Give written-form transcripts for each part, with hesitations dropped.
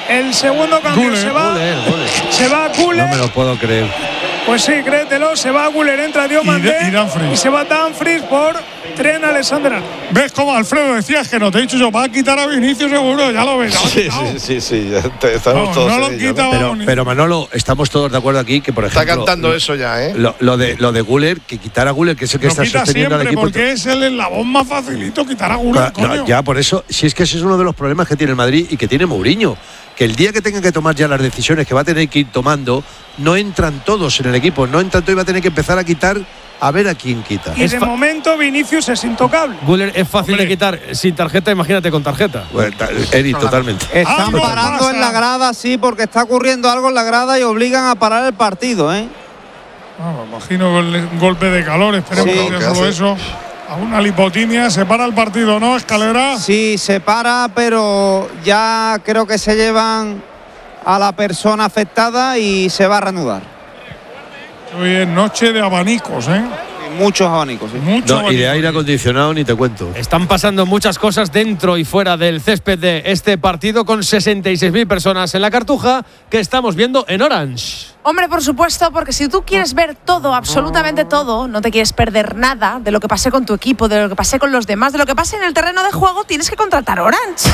El segundo cambio Güler, se va a Güler. No me lo puedo creer. Pues sí, créetelo, se va a Güler, entra Diomandé y Dumfries. y se va Dumfries por Trent Alexander-Arnold. ¿Ves cómo, Alfredo, decías que no te he dicho yo? Va a quitar a Vinicius seguro, ya lo ves. Sí, ya estamos todos no lo en ello, quita, ¿no? Pero Manolo, estamos todos de acuerdo aquí que, por ejemplo… Está cantando eso ya, ¿eh? Lo de Güler, que quitar a Güler, que es el que Lo está quita sosteniendo al siempre equipo… porque es el eslabón más facilito quitar a Güler, coño. Ya, por eso, si es que ese es uno de los problemas que tiene el Madrid y que tiene Mourinho, que el día que tenga que tomar ya las decisiones que va a tener que ir tomando, no entran todos en el equipo, no entran todos y va a tener que empezar a quitar a ver a quién quita. Y de momento Vinicius es intocable. Güler es fácil de quitar sin tarjeta, imagínate con tarjeta. Bueno, Eric, totalmente. Están parando en la grada, sí, porque está ocurriendo algo en la grada y obligan a parar el partido, ¿eh? Me imagino el golpe de calor, esperemos que sea solo eso. A una lipotimia, se para el partido, ¿no, Escalera? Sí, se para, pero ya creo que se llevan a la persona afectada y se va a reanudar. Hoy es noche de abanicos, ¿eh? Muchos abanicos, sí. Y de aire acondicionado ni te cuento. Están pasando muchas cosas dentro y fuera del césped de este partido con 66.000 personas en la Cartuja que estamos viendo en Orange. Hombre, por supuesto, porque si tú quieres ver todo, absolutamente todo, no te quieres perder nada de lo que pase con tu equipo, de lo que pase con los demás, de lo que pase en el terreno de juego, tienes que contratar Orange.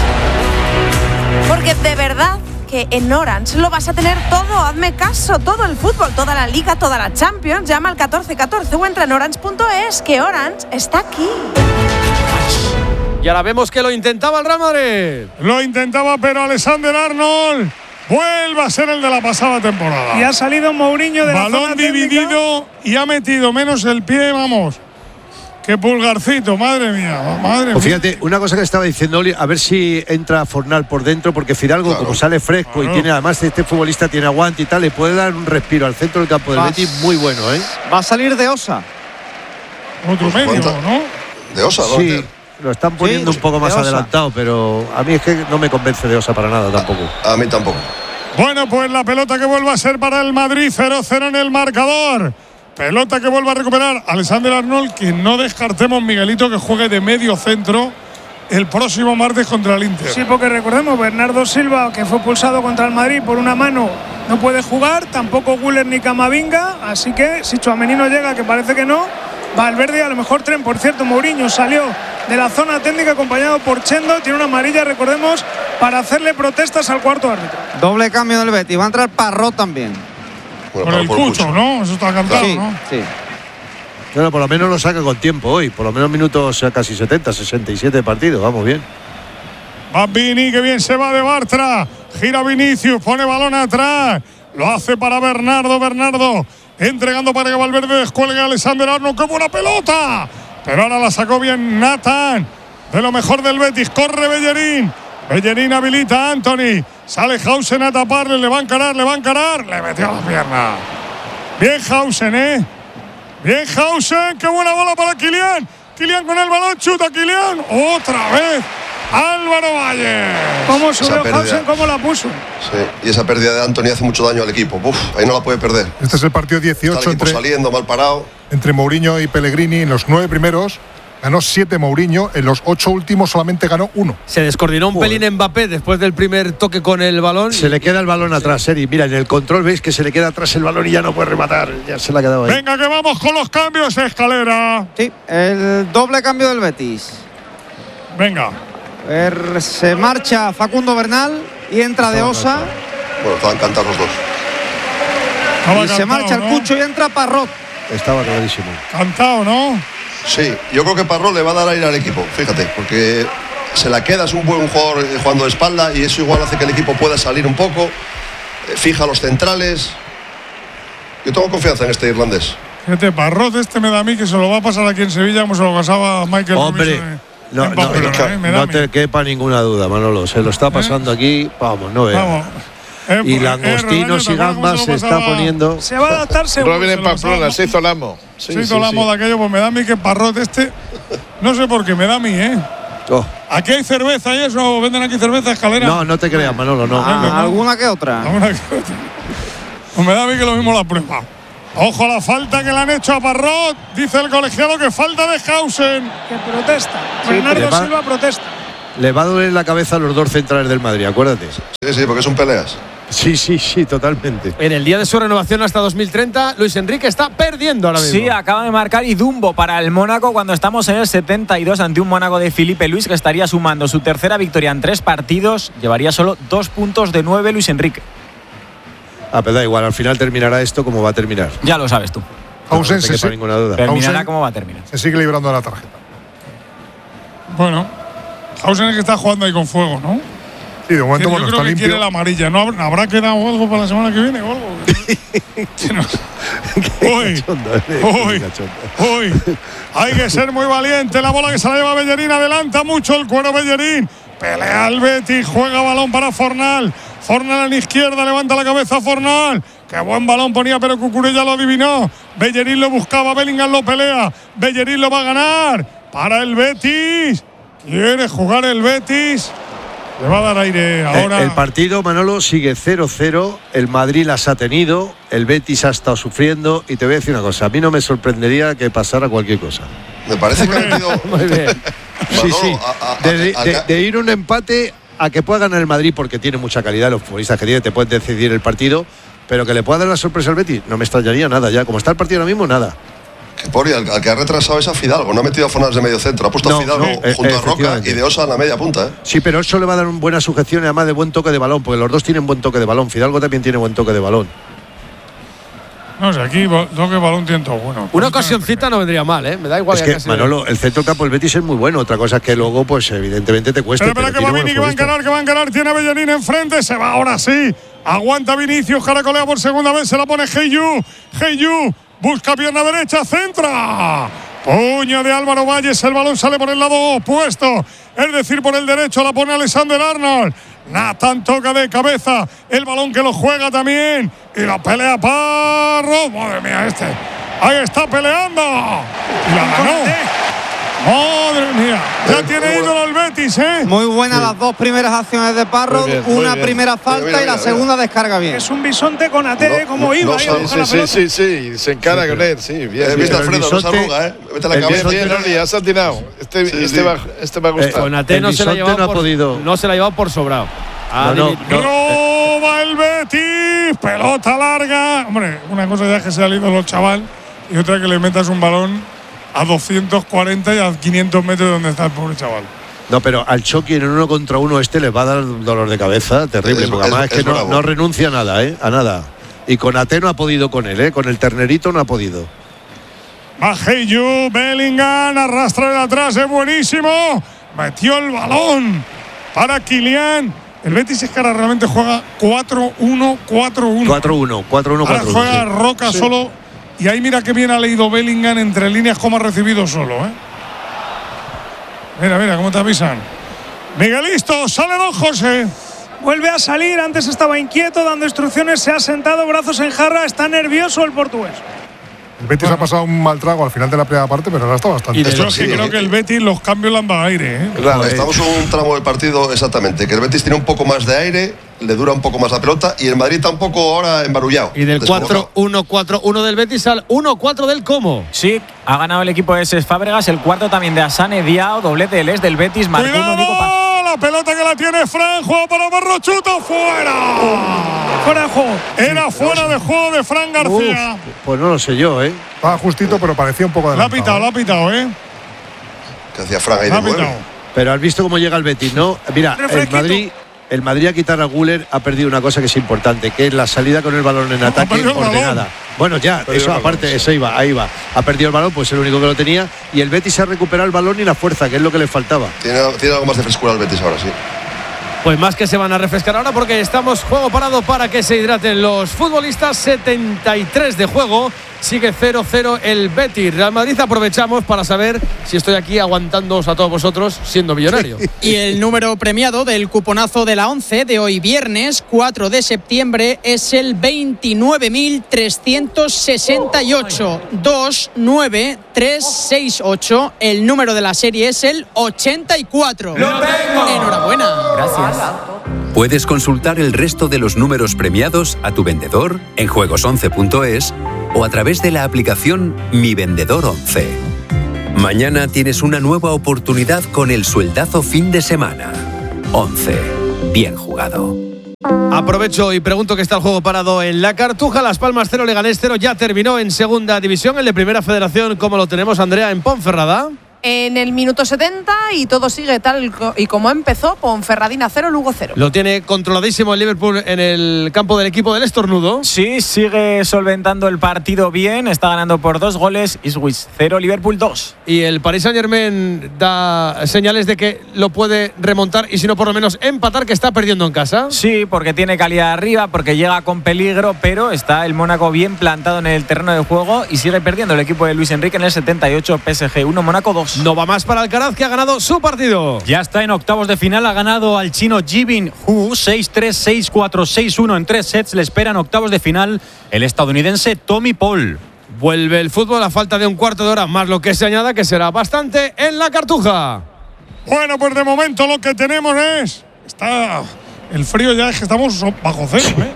Porque de verdad que en Orange lo vas a tener todo, hazme caso, todo el fútbol, toda la Liga, toda la Champions, llama al 1414 o entra en orange.es, que Orange está aquí. Y ahora vemos que lo intentaba el Real Madrid. Lo intentaba, pero Alexander-Arnold vuelve a ser el de la pasada temporada. Y ha salido Mourinho de la zona balón dividido y ha metido menos el pie, vamos. ¡Qué pulgarcito! ¡Madre mía! ¡Madre Pues mía! fíjate, una cosa que estaba diciendo Oli, a ver si entra Fornal por dentro, porque Fidalgo, como sale fresco y tiene, además este futbolista tiene aguante y tal, le puede dar un respiro al centro del campo del Betis muy bueno, ¿eh? Va a salir de Osa. Otro medio, ¿no? De Osa, ¿no? Sí, lo están poniendo un poco más adelantado, pero a mí es que no me convence de Osa para nada tampoco. A mí tampoco. Bueno, pues la pelota que vuelve a ser para el Madrid, 0-0 en el marcador. Pelota que vuelve a recuperar Alexander-Arnold, que no descartemos, Miguelito, que juegue de medio centro el próximo martes contra el Inter. Sí, porque recordemos, Bernardo Silva, que fue pulsado contra el Madrid por una mano, no puede jugar, tampoco Güler ni Camavinga, así que si Tchouaméni no llega, que parece que no, Valverde, a lo mejor Trent. Por cierto, Mourinho salió de la zona técnica acompañado por Chendo, tiene una amarilla, recordemos, para hacerle protestas al cuarto árbitro. Doble cambio del Betis, va a entrar Parrot también. Por el Cucho, ¿no? Eso está cantado, ¿no? Sí. Bueno, por lo menos lo saca con tiempo hoy, por lo menos minutos casi 70, 67 de partido, vamos bien. Va Vini, que bien se va de Bartra, gira Vinicius, pone balón atrás, lo hace para Bernardo, entregando para que Valverde descuelgue a Alexander-Arnold, ¡qué buena pelota! Pero ahora la sacó bien Nathan, de lo mejor del Betis, corre Bellerín habilita a Anthony, sale Hausen a taparle, le va a encarar, le metió a la pierna. Bien Hausen, bien Hausen, qué buena bola para Kylian con el balón, chuta Kylian, otra vez Álvaro Valle. ¿Cómo subió Hausen? ¿Cómo la puso? Sí, y esa pérdida de Anthony hace mucho daño al equipo. Ahí no la puede perder. Este es el partido 18 Está el equipo saliendo mal parado. Entre Mourinho y Pellegrini. En los 9 primeros ganó 7 Mourinho, en los 8 últimos solamente ganó 1. Se descoordinó un pelín Mbappé después del primer toque con el balón. Se le queda el balón atrás, Eri. Mira, en el control veis que se le queda atrás el balón y ya no puede rematar. Ya se le ha quedado ahí. Venga, que vamos con los cambios, Escalera. Sí, el doble cambio del Betis. Venga. Se marcha Facundo Bernal y entra de Osa. Bueno, estaban cantados los dos. Y se marcha el Cucho y entra Parrot. Estaba clarísimo. Cantado, ¿no? Sí, yo creo que Parrot le va a dar aire al equipo, fíjate, porque se la queda, es un buen jugador jugando de espalda y eso igual hace que el equipo pueda salir un poco, fija los centrales. Yo tengo confianza en este irlandés. Fíjate, Parrot me da a mí que se lo va a pasar aquí en Sevilla como se lo pasaba a Michael Hombre, no te quepa ninguna duda, Manolo, se lo está pasando aquí, vamos, no veas. Vamos. Y langostinos y gambas se está poniendo. Se va a adaptar seguro. Robin en Pamplona, se hizo el amo. Se hizo el amo de aquello, pues me da a mí que Parrot no sé por qué, me da a mí, Oh. ¿Aquí hay cerveza y eso? ¿Venden aquí cerveza, Escalera? No te creas, Manolo, no. ¿Alguna que otra? Pues me da a mí que lo mismo la prueba. Ojo a la falta que le han hecho a Parrot. Dice el colegiado que falta de Hausen. Que protesta. Bernardo Silva protesta. Le va a doler la cabeza a los dos centrales del Madrid, acuérdate. Sí, porque son peleas. Sí, totalmente. En el día de su renovación hasta 2030, Luis Enrique está perdiendo ahora mismo. Sí, acaba de marcar y Dumbo para el Mónaco cuando estamos en el 72 ante un Mónaco de Filipe Luis que estaría sumando su tercera victoria en 3 partidos. Llevaría solo 2 puntos de 9 Luis Enrique. Pero da igual, al final terminará esto como va a terminar. Ya lo sabes tú. Hausen no te quepa ninguna duda. Terminará como va a terminar. Se sigue librando de la tarjeta. Bueno, Hausen es que está jugando ahí con fuego, ¿no? Sí, de momento, Yo bueno, creo está que limpio. quiere la amarilla. ¿No habrá quedado algo para la semana que viene o algo? Hoy hay que ser muy valiente. La bola que se la lleva Bellerín, adelanta mucho el cuero Bellerín. Pelea el Betis, juega balón para Fornal. Fornal a la izquierda, levanta la cabeza Fornal. Qué buen balón ponía, pero Cucurella lo adivinó. Bellerín lo buscaba, Bellingham lo pelea. Bellerín lo va a ganar para el Betis. Quiere jugar el Betis. Le va a dar aire ahora. El partido, Manolo, sigue 0-0. El Madrid las ha tenido. El Betis ha estado sufriendo. Y te voy a decir una cosa. A mí no me sorprendería que pasara cualquier cosa. Me parece que ha metido. Muy bien. Sí. De ir un empate a que pueda ganar el Madrid porque tiene mucha calidad. Los futbolistas que tiene te pueden decidir el partido. Pero que le pueda dar la sorpresa al Betis, no me extrañaría nada ya. Como está el partido ahora mismo, nada. Que Pori, al que ha retrasado es a Fidalgo, no ha metido a Fornals de medio centro, ha puesto a Fidalgo junto a Roca y de Osa en la media punta. Sí, pero eso le va a dar una buena sujeción y además de buen toque de balón, porque los dos tienen buen toque de balón. Fidalgo también tiene buen toque de balón. No sé, aquí toque de balón tiene todo bueno. Una ocasioncita no vendría mal, ¿eh? Me da igual. Es que, Manolo, el centro campo del Betis es muy bueno. Otra cosa es que luego, pues evidentemente te cuesta. Pero que va Vini, que va a encarar. Tiene a Bellerín enfrente, se va ahora sí. Aguanta Vinicius, caracolea por segunda vez, se la pone Heiyu. Busca pierna derecha, centra. Puño de Álvaro Valles, el balón sale por el lado opuesto, es decir, por el derecho, la pone Alexander Arnold. Nathan toca de cabeza, el balón que lo juega también. Y la pelea Parro. Madre mía, ahí está peleando. Y la ganó. Madre mía, ya tiene ídolo el Betis, ¿eh? Muy buenas las dos primeras acciones de Parro, una primera falta y la segunda descarga bien. Es un bisonte con AT, como iba. Sí, se encara con él, sí, bien. Viste Alfredo, no se arruga, Vete la cabeza. Ya se ha tirado. Este va a gustar. Con AT no se la ha llevado por sobrado. No va el Betis, pelota larga. Hombre, una cosa ya es que se ha ido los chaval y otra que le metas un balón a 240 y a 500 metros de donde está el pobre chaval. No, pero al Chucky en 1 contra 1 les va a dar dolor de cabeza terrible, porque además es que no renuncia a nada, a nada. Y con AT no ha podido con él, con el ternerito no ha podido. Heiyu, Bellingham, arrastra de atrás, es buenísimo. Metió el balón para Kylian. El Betis es que ahora realmente juega 4-1-4-1. 4-1. Ahora juega Roca solo. Y ahí mira que bien ha leído Bellingham entre líneas cómo ha recibido solo, Mira cómo te avisan. Miguelito, sale don José. Vuelve a salir, antes estaba inquieto, dando instrucciones, se ha sentado, brazos en jarra, está nervioso el portugués. El Betis ha pasado un mal trago al final de la primera parte, pero ahora está bastante. Y de hecho, creo que el Betis los cambios le han dado aire. Claro, estamos en un tramo del partido exactamente, que el Betis tiene un poco más de aire, le dura un poco más la pelota y el Madrid está un poco ahora embarullado. Y del 4-1-4-1 del Betis al 1-4 del Como. Sí, ha ganado el equipo de Cesc Fábregas, el cuarto también de Asane Diao, doblete del del Betis, marcó un único pase. La pelota que la tiene Fran, juego para Barrochuto, fuera. Fuera de juego. Era fuera de juego de Fran García. Pues no lo sé yo, Estaba justito, pero parecía un poco adelantado. Lo ha pitado, Que hacía Fran ahí de nueve. Pero has visto cómo llega el Betis, ¿no? Mira, el Madrid a quitar a Güler ha perdido una cosa que es importante, que es la salida con el balón en ataque ordenada. Bueno, ya, eso aparte, ahí va. Ha perdido el balón, pues el único que lo tenía. Y el Betis ha recuperado el balón y la fuerza, que es lo que le faltaba. Tiene algo más de frescura el Betis ahora, sí. Pues más que se van a refrescar ahora porque estamos juego parado para que se hidraten los futbolistas. 73 de juego. Sigue 0-0 el Betis. Real Madrid, aprovechamos para saber si estoy aquí aguantándoos a todos vosotros siendo millonario. Y el número premiado del cuponazo de la 11 de hoy viernes 4 de septiembre es el 29.368. 29368. El número de la serie es el 84. ¡Lo tengo! Enhorabuena. Gracias. Puedes consultar el resto de los números premiados a tu vendedor en juegos11.es o a través de la aplicación Mi Vendedor 11. Mañana tienes una nueva oportunidad con el sueldazo fin de semana. 11. Bien jugado. Aprovecho y pregunto que está el juego parado en la Cartuja. Las Palmas 0, Leganés 0. Ya terminó en segunda división. El de Primera Federación, ¿cómo lo tenemos, Andrea, en Ponferrada? En el minuto 70 y todo sigue tal y como empezó. Ponferradina 0, Lugo 0. Lo tiene controladísimo el Liverpool en el campo del equipo del Estornudo. Sí, sigue solventando el partido bien. Está ganando por 2 goles. Ipswich 0, Liverpool 2. Y el Paris Saint-Germain da señales de que lo puede remontar y si no por lo menos empatar, que está perdiendo en casa. Sí, porque tiene calidad arriba, porque llega con peligro, pero está el Mónaco bien plantado en el terreno de juego y sigue perdiendo el equipo de Luis Enrique en el 78. PSG 1, Mónaco 2. No va más para Alcaraz, que ha ganado su partido. Ya está en octavos de final, ha ganado al chino Jibin Hu 6-3, 6-4, 6-1 en 3 sets. Le esperan octavos de final el estadounidense Tommy Paul. Vuelve el fútbol a falta de un cuarto de hora, más lo que se añada, que será bastante en la Cartuja. Bueno, pues de momento lo que tenemos es… Está el frío ya, es que estamos bajo cero, ¿eh?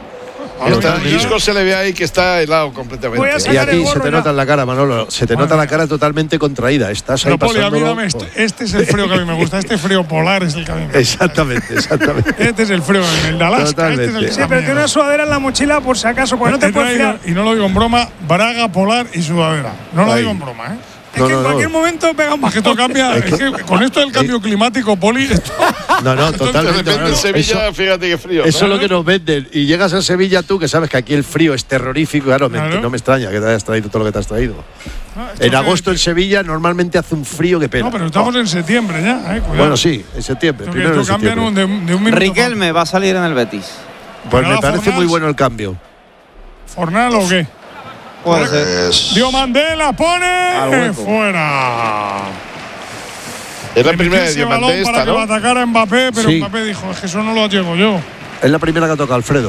El disco se le ve ahí que está helado completamente. Y aquí se te nota en la cara, Manolo. Se te nota la cara totalmente contraída. Estás ahí Poli, pasándolo. a mí este es el frío que a mí me gusta. Este frío polar es el que a mí me gusta. Exactamente. Este es el frío, el de Alaska. Este es el que sí, pero tiene una sudadera en la mochila por si acaso, pues no te puedes fiar. Y no lo digo en broma, braga polar y sudadera. No lo digo en broma, ¿eh? Es que en cualquier momento pega un bajón. Es que esto cambia. Es que con esto del cambio climático, Poli. Totalmente. De repente en Sevilla, fíjate qué frío. Eso es lo que nos venden. Y llegas a Sevilla tú, que sabes que aquí el frío es terrorífico. Claro, no me extraña que te hayas traído todo lo que te has traído. En agosto en Sevilla normalmente hace un frío que pena. No, pero estamos en septiembre ya. Cuidado. Bueno, sí, en septiembre. Primero esto cambia de un minuto. Riquelme va a salir en el Betis. Pues me parece muy bueno el cambio. ¿Fornal o qué? Puede ser. Dio Mandela, pone fuera. Es la primera de balón Diamante para esta, que ¿no? lo atacara Mbappé, pero Sí. Mbappé dijo, es que eso no lo llego yo. Es la primera que ha tocado Alfredo.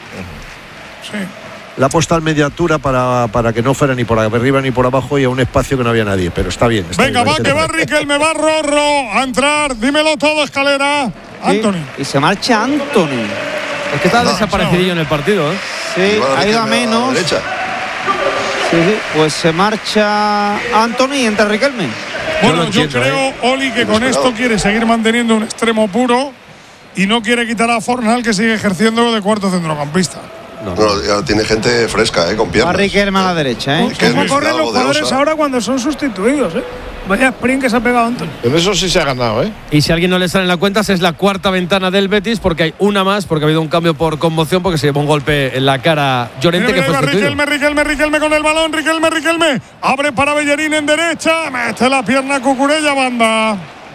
Sí. La ha puesto al media altura para que no fuera ni por arriba ni por abajo y a un espacio que no había nadie, pero está bien. Venga, va, que va Riquelme, va Rorro a entrar. Dímelo todo, Escalera. Anthony. Y se marcha Anthony. Es que está desaparecidillo en el partido, ¿eh? Sí, ha ido a menos. Sí, pues se marcha Anthony y entra Riquelme. Bueno, yo creo, Oli, que con esto quiere seguir manteniendo un extremo puro y no quiere quitar a Fornal, que sigue ejerciendo de cuarto centrocampista. No, ya tiene gente fresca, con piernas. Va Riquelme a la derecha, ¿eh? ¿Cómo corren los jugadores ahora cuando son sustituidos, eh? Vaya sprint que se ha pegado Anthony. Pero eso sí se ha ganado, ¿eh? Y si a alguien no le sale en la cuenta, es la cuarta ventana del Betis, porque hay una más, porque ha habido un cambio por conmoción, porque se llevó un golpe en la cara Llorente, que fue sustituido. Riquelme con el balón, Riquelme. Abre para Bellerín en derecha, mete la pierna Cucurella, banda.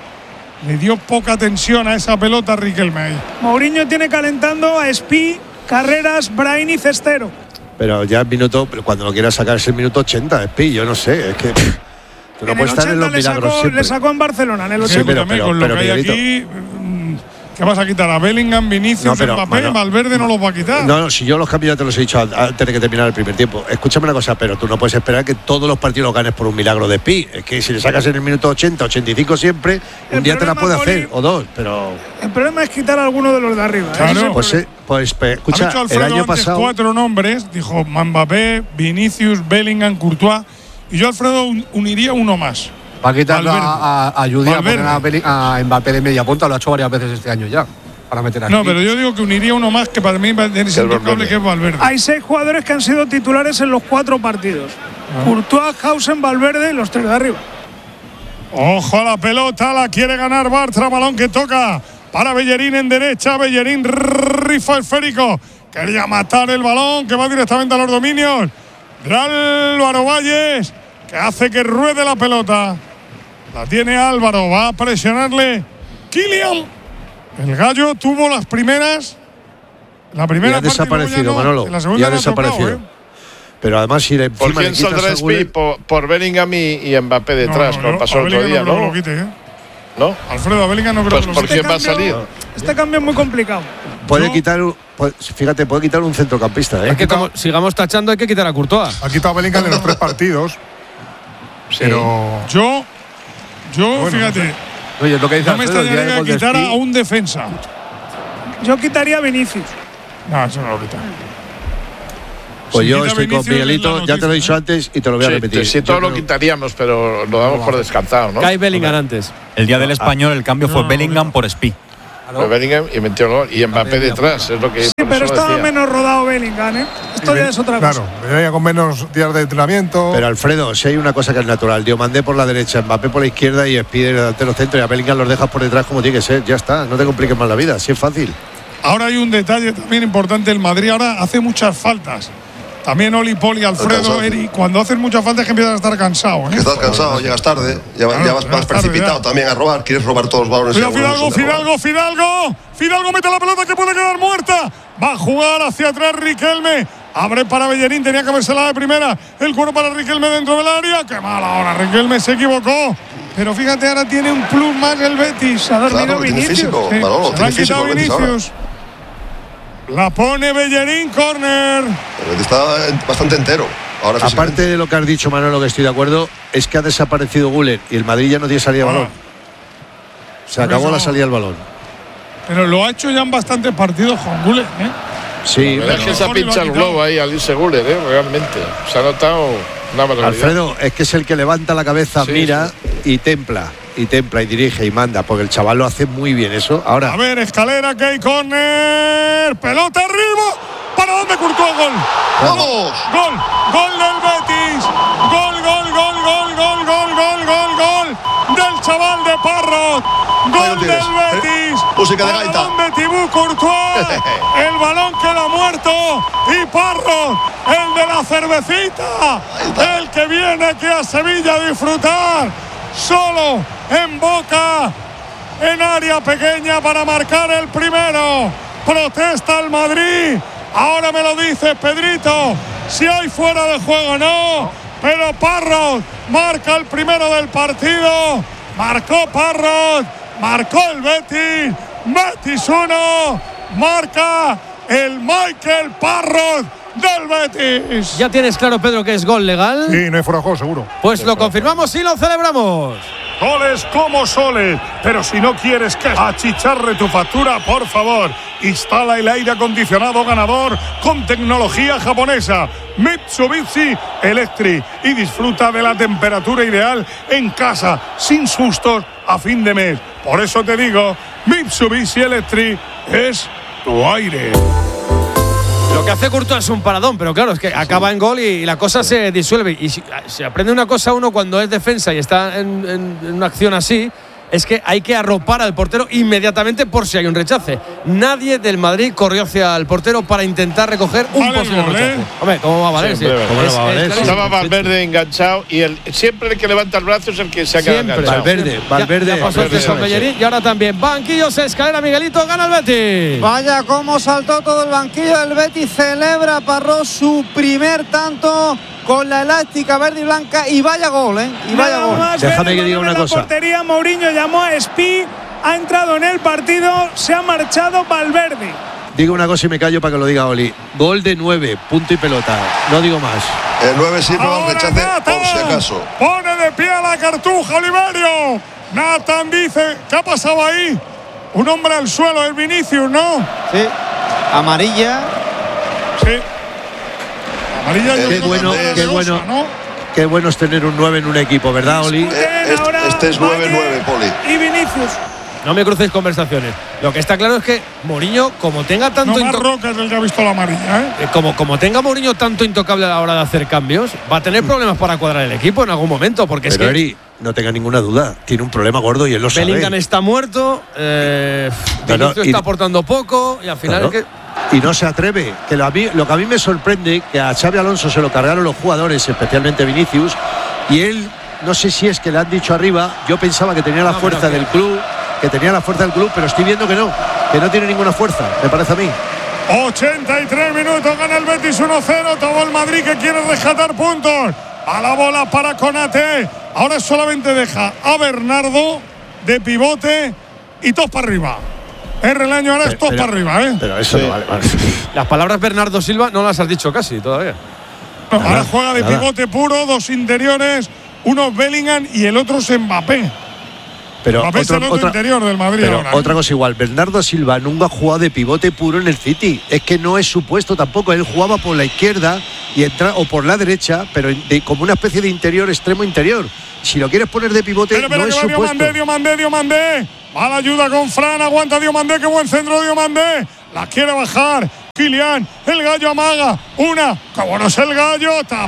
Le dio poca tensión a esa pelota Riquelme ahí. Mourinho tiene calentando a Spi, Carreras, Brain y Cestero. Pero ya el minuto, cuando lo quieras sacar es el minuto 80, yo no sé, es que tú no puedes estar en los milagros siempre. Le sacó en Barcelona, en el 80. Sí, pero con lo que hay aquí, ¿qué vas a quitar? ¿A Bellingham, Vinicius, Mbappé? Valverde no los va a quitar. No, si yo los cambios ya te los he dicho antes de que terminara el primer tiempo. Escúchame una cosa, pero tú no puedes esperar que todos los partidos los ganes por un milagro de Pi. Es que si le sacas en el minuto 80, 85 siempre, un día te la puede hacer, o dos, pero… El problema es quitar a alguno de los de arriba. Claro. Pues escucha, ha dicho Alfredo el año antes pasado… 4 nombres, dijo Mbappé, Vinicius, Bellingham, Courtois, y yo, Alfredo, uniría uno más. Va a quitar a Judy a poner a Mbappé de media punta, lo ha hecho varias veces este año ya. Para meter aquí. No, pero yo digo que uniría uno más que para mí es intocable, que es Valverde. Hay 6 jugadores que han sido titulares en los 4 partidos. Courtois, Hausen, Valverde y los 3 de arriba. Ojo a la pelota, la quiere ganar Bartra, balón que toca para Bellerín en derecha, Bellerín rifa esférico, quería matar el balón que va directamente a los dominios de Álvaro Valles, que hace que ruede la pelota. La tiene Álvaro, va a presionarle Kylian. El Gallo tuvo las primeras. La primera ha desaparecido, Manolo. La segunda ya ha desaparecido. Pero además, si ¿Por quién saldrá Spi? Por Bellingham y Mbappé detrás, como pasó el otro día, ¿no? No lo quite, ¿eh? ¿No? Alfredo, a Bellingham no creo que lo ¿Por quién va a salir? Este cambio es muy complicado. Puede quitar un centrocampista, ¿eh? Es que como sigamos tachando, hay que quitar a Courtois. Ha quitado a Bellingham en los 3 partidos. Sí. Pero Yo bueno, Oye, fíjate. es lo que dice No me Alfredo, extrañaría que quitara a un defensa. Yo quitaría a Vinicius. No, eso no lo quita. Pues Si yo quita estoy con Vinicius, Miguelito, es la ya te lo he noticia, dicho antes y te lo voy a repetir. Sí, todo Yo lo creo- quitaríamos, pero lo damos por descartado, ¿no? Kai Bellingham antes. El día del español el cambio fue Bellingham por Spi. Pues Bellingham y metió el gol. Y Mbappé detrás, es lo que. Sí, por pero eso estaba decía. menos rodado Bellingham, ¿eh? Esto ya es otra cosa. Claro, venía con menos días de entrenamiento. Pero Alfredo, si hay una cosa que es natural, Diomandé por la derecha, Mbappé por la izquierda y Spider delantero centro y a Bellingham los dejas por detrás como tiene que ser. Ya está, no te compliques más la vida, si es fácil. Ahora hay un detalle también importante. El Madrid ahora hace muchas faltas. También Oli, Poli, Alfredo, Cansado. Eri. Cuando hacen muchas faltas es que empiezas a estar cansado. Que estás cansado, llegas tarde, ya vas llegas más tarde, precipitado ya. también a robar. Quieres robar todos los balones. Cuidado, y algunos Fidalgo, son de robar. Fidalgo mete la pelota que puede quedar muerta. Va a jugar hacia atrás Riquelme. Abre para Bellerín, tenía que haberse de primera. El cuero para Riquelme dentro del área. Qué mal ahora, Riquelme se equivocó. Pero fíjate, ahora tiene un plus más el Betis. Ha dormido Claro, tiene Vinicius. físico, Sí, Manolo, se la tiene han quitado físico el Betis Vinicius. La pone Bellerín, córner. El Betis está bastante entero. Ahora Aparte de lo que has dicho, Manolo, que estoy de acuerdo, es que ha desaparecido Güler y el Madrid ya no tiene salida de balón. Se Por acabó eso- la salida del balón. Pero lo ha hecho ya en bastantes partidos con Güler, ¿eh? Sí, La verdad es que se ha pinchado el globo ahí al irse Guller, realmente. Se ha notado una barbaridad. Alfredo, es que es el que levanta la cabeza, Sí, mira y templa y dirige y manda, porque el chaval lo hace muy bien eso. Ahora, A ver, escalera, que hay córner. Pelota arriba. ¿Para dónde Courtois? Gol. ¡Vamos! Gol del Betis. Gol del chaval de Parrot. Ahí Gol lo del tienes. Betis. Música de gaita. Balón de Thibaut Courtois. El balón queda muerto. Y Parrot, el de la cervecita. El que viene aquí a Sevilla a disfrutar. Solo en Boca. En área pequeña para marcar el primero. Protesta el Madrid. Ahora me lo dice Pedrito. Si hay fuera de juego, no. Pero Parrot marca el primero del partido. Marcó Parrot. Marcó el Betis. Betis 1. Marca el Michael Parrot del Betis. ¿Ya tienes claro, Pedro, que es gol legal? Sí, no hay fuera de juego, seguro. Pues lo confirmamos y lo celebramos. Goles como soles, pero si no quieres que achicharre tu factura, por favor, instala el aire acondicionado ganador con tecnología japonesa Mitsubishi Electric y disfruta de la temperatura ideal en casa, sin sustos a fin de mes. Por eso te digo, Mitsubishi Electric es tu aire. Lo que hace Courtois es un paradón, pero claro, es que acaba en gol y la cosa se disuelve. Y si se aprende una cosa uno cuando es defensa y está en una acción así, es que hay que arropar al portero inmediatamente por si hay un rechace. Nadie del Madrid corrió hacia el portero para intentar recoger un Vale el posible gol, rechace. Hombre, ¿cómo va a valer? Siempre, Sí. ¿cómo no va a valer? clarísimo. Estaba Valverde enganchado y siempre el que levanta el brazo es el que se ha quedado Siempre. enganchado. Valverde. Ya pasó antes con Bellerín y ahora también. Banquillos, escalera, Miguelito, gana el Betis. Vaya cómo saltó todo el banquillo del Betis. Celebra Parrot su primer tanto con la elástica verde y blanca. Y vaya gol, ¿eh? Y vaya Nada gol. más Déjame ver que el diga balón una en la cosa. portería, Mourinho llamó a Spi, ha entrado en el partido, se ha marchado Valverde. Digo una cosa y me callo para que lo diga Oli. Gol de 9, punto y pelota. No digo más. El 9 sí, pero Ahora rechace Nathan por si acaso. pone de pie a la cartuja Oliverio. Nathan dice, ¿qué ha pasado ahí? Un hombre al suelo, el Vinicius, ¿no? Sí. Amarilla. Sí. Amarilla yo Qué creo bueno, que es qué peligrosa, bueno. ¿no? Qué bueno es tener un 9 en un equipo, ¿verdad, Oli? Ahora Este es 9-9, Poli. Y Vinicius. No me crucéis conversaciones. Lo que está claro es que Mourinho, como tenga tanto No más Roca es el que ha visto la amarilla, ¿eh? como tenga Mourinho tanto intocable a la hora de hacer cambios, va a tener problemas para cuadrar el equipo en algún momento, porque Pero es que Eri, no tenga ninguna duda, tiene un problema gordo y él lo sabe. Bellingham está muerto, Vinicius y- está aportando poco y al final Claro. es que Y no se atreve. Que lo que a mí me sorprende, que a Xabi Alonso se lo cargaron los jugadores, especialmente Vinicius, y él, no sé si es que le han dicho arriba, yo pensaba que tenía la No, fuerza pero del club, pero estoy viendo que no tiene ninguna fuerza, me parece a mí. 83 minutos, gana el Betis 1-0. Todo el Madrid que quiere rescatar puntos. A la bola para Konaté. Ahora solamente deja a Bernardo de pivote y todos para arriba. Relaño ahora es todos para arriba, ¿eh? Pero eso no vale. las palabras Bernardo Silva no las has dicho casi todavía. No, ahora juega de nada. pivote puro, dos interiores, uno Bellingham y el otro es Mbappé. Pero Mbappé es el otro interior del Madrid pero ahora. otra cosa igual, Bernardo Silva nunca ha jugado de pivote puro en el City. Es que no es su puesto tampoco. Él jugaba por la izquierda y o por la derecha, pero como una especie de interior, extremo interior. Si lo quieres poner de pivote, no es su puesto. Diomandé. Mala ayuda con Fran, aguanta Diomandé, qué buen centro Diomandé. La quiere bajar Kylian, el gallo amaga. Una, qué bueno es el gallo,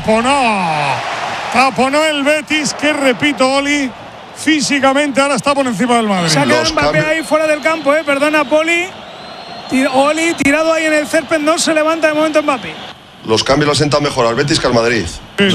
taponó el Betis, que repito, Oli, físicamente ahora está por encima del Madrid. Se ha quedado Mbappé ahí fuera del campo, perdona, Poli. Oli tirado ahí en el césped, no se levanta de momento Mbappé. Los cambios lo han sentado mejor al Betis que al Madrid.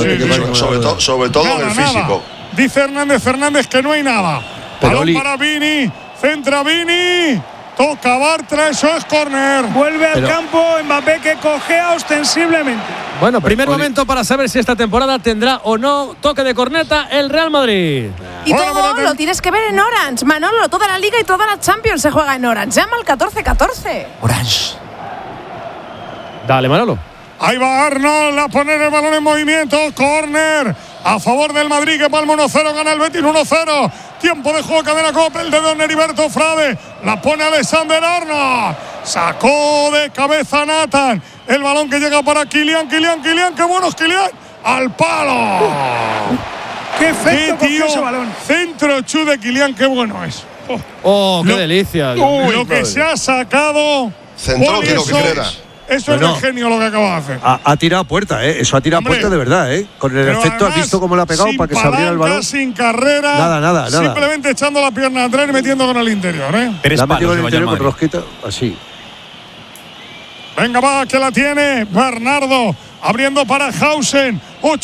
Sobre todo en el físico. Dice Fernández que no hay nada. Balón para Vini, centra Vini. Toca Bartra, eso es córner. Vuelve al campo Mbappé, que cojea ostensiblemente. Bueno, primer momento para saber si esta temporada tendrá o no toque de corneta el Real Madrid. Y todo lo tienes que ver en Orange. Manolo, toda la Liga y toda la Champions se juega en Orange. Llama al 1414. Orange. Dale, Manolo. Ahí va Arnold a poner el balón en movimiento. Córner a favor del Madrid, que palma 1-0, gana el Betis 1-0. Tiempo de juego, cadena Copa, el de Don Heriberto Frade. La pone Alexander Arnold. Sacó de cabeza Nathan. El balón que llega para Kylian. Qué bueno es Kylian. Al palo. Qué efecto cogió ese balón. Centro chu de Kylian, qué bueno es. Qué delicia. Lo que se ha sacado. Centro, que lo que quiera. Eso es de genio lo que acaba de hacer. Ha tirado a puerta, Eso ha tirado a puerta de verdad, Con el efecto, has visto cómo lo ha pegado para que se abriera el balón. Sin carrera. Nada. Simplemente echando la pierna atrás y metiendo con el interior, La ha metido en el interior con rosquita, así. Venga, va, que la tiene Bernardo. Abriendo para Hausen.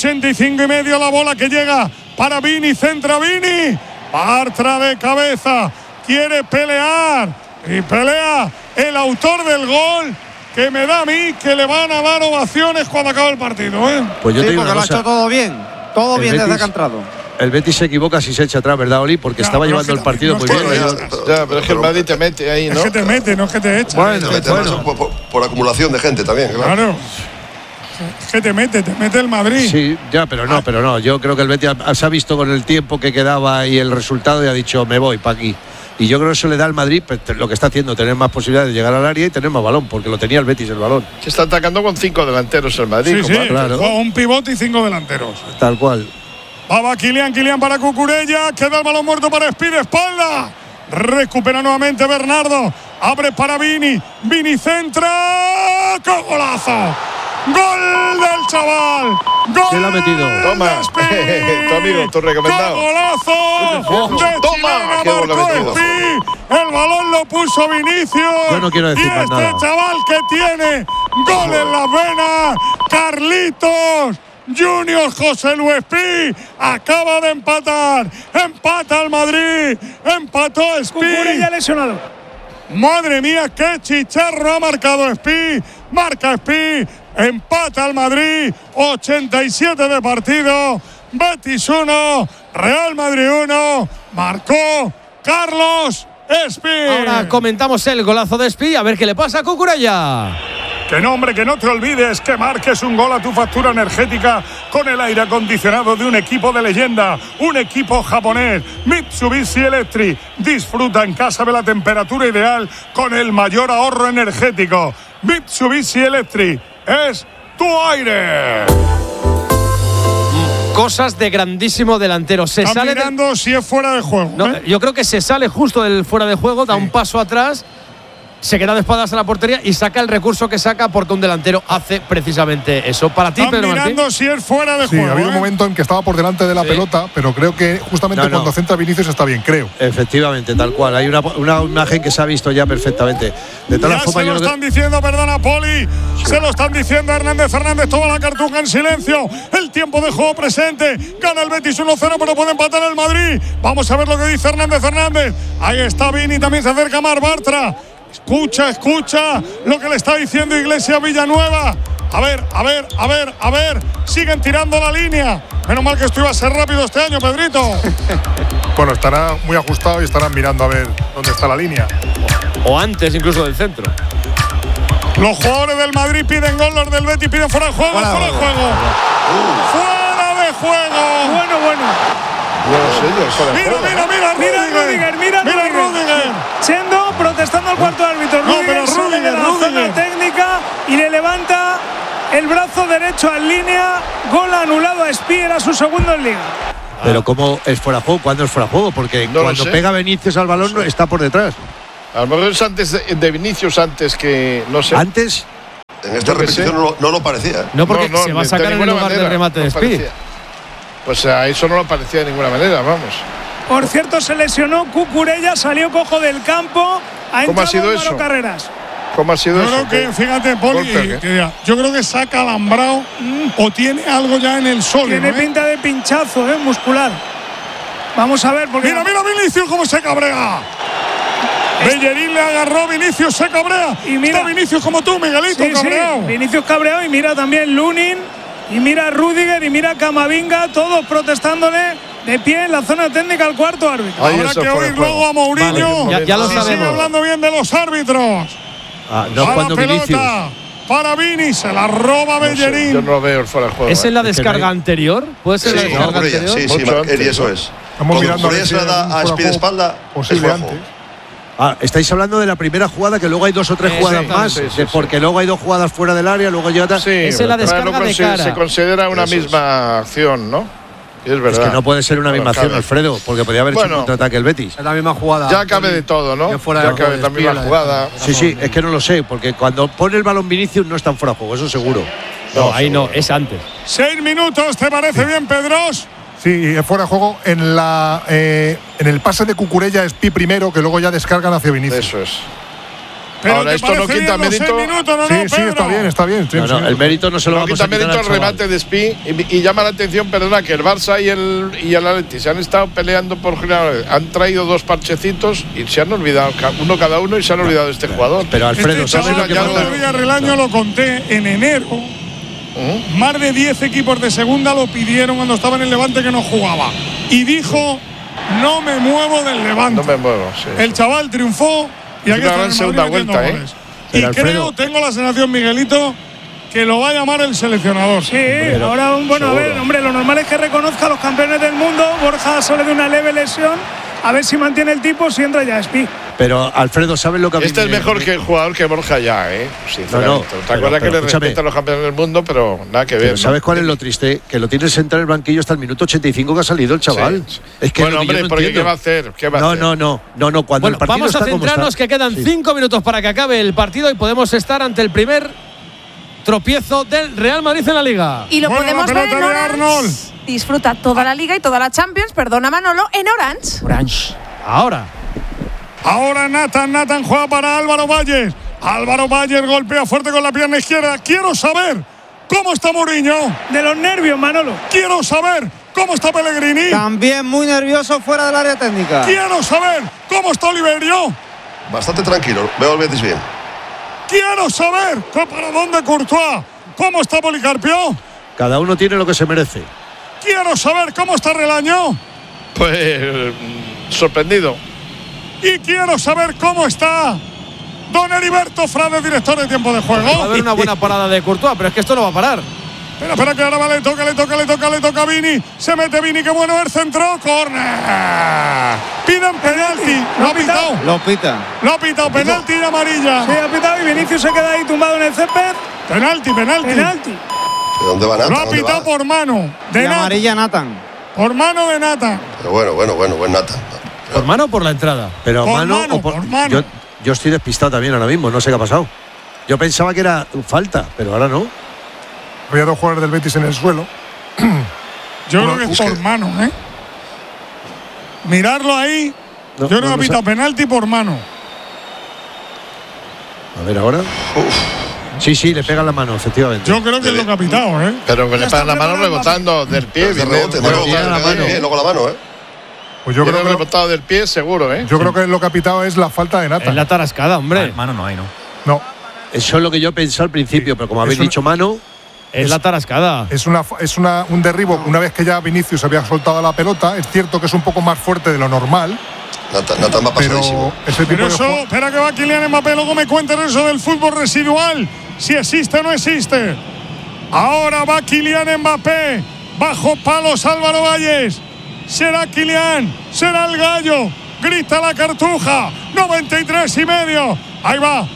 85,5 la bola que llega para Vini. Centra Vini. Bartra de cabeza. Quiere pelear. Y pelea el autor del gol, que me da a mí que le van a dar ovaciones cuando acabe el partido, Pues yo te digo porque lo ha hecho todo bien. Todo bien desde que ha entrado. El Betis se equivoca si se echa atrás, ¿verdad, Oli? Porque estaba llevando el partido muy bien. Pero es que el Madrid te mete ahí, ¿no? Es que te mete, no es que te echa. Bueno. Por acumulación de gente también, claro. Es que te mete el Madrid. Sí, ya, pero no. Yo creo que el Betis se ha visto con el tiempo que quedaba y el resultado y ha dicho, me voy para aquí. Y yo creo que eso le da al Madrid, pues, lo que está haciendo, tener más posibilidades de llegar al área y tener más balón, porque lo tenía el Betis el balón. Se está atacando con 5 delanteros el Madrid. Sí, claro. Un pivote y 5 delanteros. Tal cual. Va Kylian para Cucurella, queda el balón muerto para Speed, espalda. Recupera nuevamente Bernardo. Abre para Vini. Vini centra. ¡Qué golazo! ¡Gol del chaval! ¡Gol! ¿Quién lo ha metido? Toma, tu amigo, tu recomendado. ¡Golazo! Toma, qué gol ha metido. El balón lo puso Vinicius. Yo no quiero decir más nada. Chaval que tiene gol en las venas, Carlitos Junior José Luis Pi acaba de empatar. Empata el Madrid. Empató Pi. Ya lesionado. Madre mía, qué chicharro ha marcado Pi. Marca Pi. Empata el Madrid. 87 de partido. Betis 1. Real Madrid 1. Marcó Carlos Espi. Ahora comentamos el golazo de Espi. A ver qué le pasa a Cucurella. Que no, hombre, que no te olvides que marques un gol a tu factura energética con el aire acondicionado de un equipo de leyenda, un equipo japonés, Mitsubishi Electric. Disfruta en casa de la temperatura ideal con el mayor ahorro energético. Mitsubishi Electric es tu aire. Cosas de grandísimo delantero. Se Está sale mirando si es fuera de juego. No, yo creo que se sale justo del fuera de juego, da un paso atrás, se queda de espaldas a la portería y saca el recurso que saca porque un delantero hace precisamente eso. Para ti, Pedro Martín. Mirando si es fuera de juego. Sí, ha habido un momento en que estaba por delante de la pelota, pero creo que justamente cuando centra Vinicius está bien, creo. Efectivamente, tal cual. Hay una imagen que se ha visto ya perfectamente. De tal forma, se lo están diciendo, perdona, Poli. Sí. Se lo están diciendo Hernández Fernández. Toma la cartuja en silencio. El tiempo de juego presente. Gana el Betis 1-0, pero puede empatar el Madrid. Vamos a ver lo que dice Hernández Fernández. Ahí está Vini, también se acerca Mar Bartra. Escucha lo que le está diciendo Iglesias Villanueva. A ver. Siguen tirando la línea. Menos mal que esto iba a ser rápido este año, Pedrito. Bueno, estará muy ajustado y estarán mirando a ver dónde está la línea. O antes incluso del centro. Los jugadores del Madrid piden gol, los del Betis piden fuera de juego. Fuera de juego. Bueno. Mira Rudiger. Chendo protestando al cuarto árbitro. Rudiger sale de la zona técnica y le levanta el brazo derecho en línea. Gol anulado a Espí, era su segundo en Liga. Pero ¿cómo es fuera de juego? ¿Cuándo es fuera de juego? Porque cuando pega Vinicius al balón está por detrás. A lo mejor es antes de Vinicius, antes que… no sé. ¿Antes? En esta repetición no lo parecía. No, porque se va a sacar en el lugar del remate de Espí. Pues a eso no lo parecía de ninguna manera, vamos. Por cierto, se lesionó Cucurella, salió cojo del campo. ¿Cómo ha sido eso? Carreras. ¿Cómo ha sido eso? Yo creo que, fíjate, Poli, yo creo que se ha calambrado o tiene algo ya en el sólido. Tiene pinta de pinchazo, muscular. Vamos a ver, porque… Mira Vinicius cómo se cabrea. Bellerín le agarró, Vinicius se cabrea. Y mira, está Vinicius como tú, Miguelito, cabreado. Sí, Vinicius cabreado y mira también Lunin, y mira Rudiger, y mira Camavinga, todos protestándole de pie en la zona técnica al cuarto árbitro. Habrá que oír luego a Mourinho. Vale, ya lo sabemos. Sigue hablando bien de los árbitros. No cuando Vinicius. Para Vini, se la roba Bellerín. Yo no lo veo fuera de juego. ¿Es en la descarga anterior? ¿Puede ser la descarga anterior? Sí, y eso es. Estamos mirando se la da a Espí de espalda. Posible antes. Estáis hablando de la primera jugada, que luego hay 2 o 3 jugadas más, porque luego hay 2 jugadas fuera del área, luego ya está. Sí, es la descarga de cara. Se considera una misma acción, ¿no? Es verdad. Es que no puede ser una misma acción, Alfredo, porque podría haber hecho un contraataque el Betis. Es la misma jugada. Ya cabe de todo, ¿no? Ya cabe también la jugada. Sí, es que no lo sé, porque cuando pone el balón Vinicius no está en fuera de juego, eso seguro. No, ahí no, es antes. 6 minutos, ¿te parece bien, Pedros? Sí, fuera de juego en el pase de Cucurella a Espí primero, que luego ya descargan hacia Vinicius. Eso es. Pero ahora esto no quita mérito. Sí, está bien. El mérito no se lo vamos a quitar. No quita mérito el remate de Espí y llama la atención, perdona, que el Barça y el Atleti se han estado peleando por general. Han traído 2 parchecitos y se han olvidado, uno cada uno, y se han olvidado de este jugador. Pero Alfredo, ¿sabes lo que pasa? Yo Villarreal lo conté en enero. Más de 10 equipos de segunda lo pidieron cuando estaba en el Levante que no jugaba. Y dijo, no me muevo del Levante. No me muevo, sí. El chaval triunfó y aquí está en segunda vuelta, Y creo, tengo la sensación, Miguelito, que lo va a llamar el seleccionador. Sí, ahora, bueno, a ver, hombre, lo normal es que reconozca a los campeones del mundo. Borja sale de una leve lesión. A ver si mantiene el tipo, si entra ya Espí. Pero, Alfredo, ¿sabes lo que a mí es mejor que el jugador que Borja ya, sinceramente. ¿Te acuerdas que le respeta a los campeones del mundo? Pero nada que ver. Pero ¿sabes cuál es lo triste? Que lo tienes sentado en el banquillo hasta el minuto 85 que ha salido el chaval. Sí. Es que bueno, hombre, porque ¿qué va a hacer? No. Cuando el partido vamos está a centrarnos, que quedan 5 minutos para que acabe el partido y podemos estar ante el primer tropiezo del Real Madrid en la Liga. Y lo podemos ver en Orange. Disfruta toda la Liga y toda la Champions, perdona Manolo, en Orange. Ahora Nathan juega para Álvaro Valles. Álvaro Valles golpea fuerte con la pierna izquierda. Quiero saber cómo está Mourinho. De los nervios, Manolo. Quiero saber cómo está Pellegrini. También muy nervioso fuera del área técnica. Quiero saber cómo está Oliverio. Bastante tranquilo, veo al Betis bien. Quiero saber para dónde Courtois. ¿Cómo está Policarpio? Cada uno tiene lo que se merece. Quiero saber cómo está Relaño. Pues sorprendido. Y quiero saber cómo está don Heriberto Frade, director de tiempo de juego. Va a haber una buena parada de Courtois, pero es que esto no va a parar. Espera, que ahora le toca a Vini. Se mete Vini, qué bueno el centro. ¡Córner! Piden penalti. Lo ha pitado. Lo ha pitado, penalti y amarilla. Sí, ha pitado y Vinicius se queda ahí tumbado en el césped. Penalti. ¿De dónde va Nathan? Lo ha pitado por mano. De amarilla Nathan. Por mano de Nathan. Pero bueno, buen Nathan. ¿Por mano o por la entrada? Pero por mano. Yo estoy despistado también ahora mismo, no sé qué ha pasado. Yo pensaba que era falta, pero ahora no. Había 2 jugadores del Betis en el suelo. Yo creo que es por mano, Mirarlo ahí. Yo creo que ha pitado penalti por mano. A ver ahora. Sí, le pega la mano, efectivamente. Yo creo que es lo que ha pitado, Pero que le pega la mano rebotando del pie. Luego la mano, Pues yo creo que rebotado del pie, seguro, Yo creo que lo que ha pitado es la falta de Nathan. Es la tarascada, hombre. Mano no hay, ¿no? No. Eso es lo que yo pensé al principio, pero como habéis dicho mano. Es la tarascada. Es un derribo una vez que ya Vinicius había soltado la pelota. Es cierto que es un poco más fuerte de lo normal. Nathan va pasadísimo. Pero eso, espera que va Kylian Mbappé, luego me cuenten eso del fútbol residual. Si existe o no existe. Ahora va Kylian Mbappé. Bajo palos Álvaro Valles. será Kylian, será el gallo. Grita la Cartuja, 93,5. Ahí va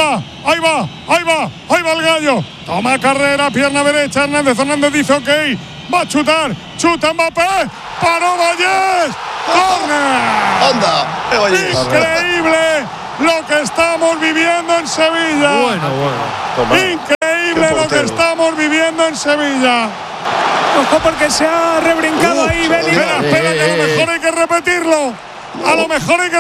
el gallo. Toma carrera, pierna derecha, Hernández dice ok. Va a chutar, chuta Mbappé. Paró Vallés. ¡Córner! ¡Anda! Increíble lo que estamos viviendo en Sevilla. Increíble lo que estamos viviendo en Sevilla. Ojo porque se ha rebrincado ahí Bellingham. Espera, que a lo mejor hay que repetirlo. A lo mejor hay que